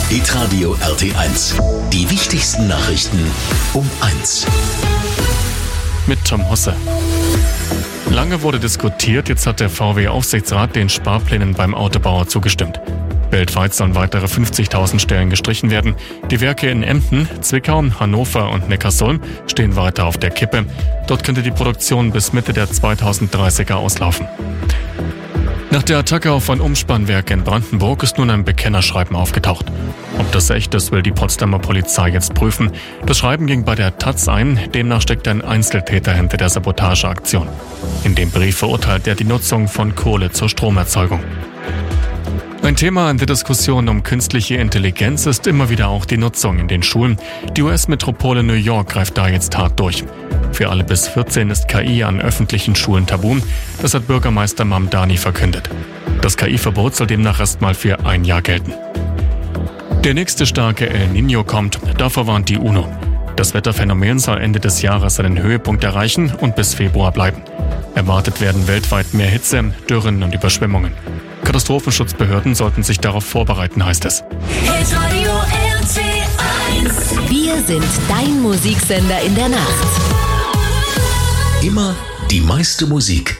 Hitradio RT1. Die wichtigsten Nachrichten um 1. Mit Tom Husse. Lange wurde diskutiert, jetzt hat der VW-Aufsichtsrat den Sparplänen beim Autobauer zugestimmt. Weltweit sollen weitere 50.000 Stellen gestrichen werden. Die Werke in Emden, Zwickau, Hannover und Neckarsulm stehen weiter auf der Kippe. Dort könnte die Produktion bis Mitte der 2030er auslaufen. Nach der Attacke auf ein Umspannwerk in Brandenburg ist nun ein Bekennerschreiben aufgetaucht. Ob das echt ist, will die Potsdamer Polizei jetzt prüfen. Das Schreiben ging bei der taz ein, demnach steckt ein Einzeltäter hinter der Sabotageaktion. In dem Brief verurteilt er die Nutzung von Kohle zur Stromerzeugung. Ein Thema in der Diskussion um künstliche Intelligenz ist immer wieder auch die Nutzung in den Schulen. Die US-Metropole New York greift da jetzt hart durch. Für alle bis 14 ist KI an öffentlichen Schulen tabu. Das hat Bürgermeister Mamdani verkündet. Das KI-Verbot soll demnach erstmal für ein Jahr gelten. Der nächste starke El Niño kommt, davor warnt die UNO. Das Wetterphänomen soll Ende des Jahres seinen Höhepunkt erreichen und bis Februar bleiben. Erwartet werden weltweit mehr Hitze, Dürren und Überschwemmungen. Katastrophenschutzbehörden sollten sich darauf vorbereiten, heißt es. Hitradio RT1. Wir sind dein Musiksender in der Nacht. Immer die meiste Musik